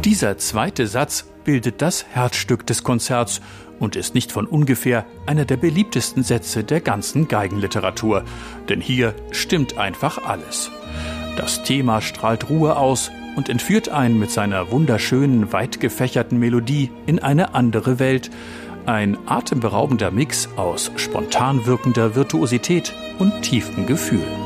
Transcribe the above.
Dieser zweite Satz bildet das Herzstück des Konzerts und ist nicht von ungefähr einer der beliebtesten Sätze der ganzen Geigenliteratur. Denn hier stimmt einfach alles. Das Thema strahlt Ruhe aus und entführt einen mit seiner wunderschönen, weit gefächerten Melodie in eine andere Welt. Ein atemberaubender Mix aus spontan wirkender Virtuosität und tiefem Gefühl.